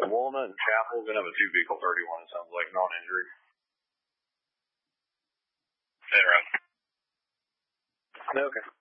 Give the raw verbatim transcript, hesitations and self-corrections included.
Walnut and Chapel going to have a two vehicle thirty-one, it sounds like, non-injury. Sit around. Okay.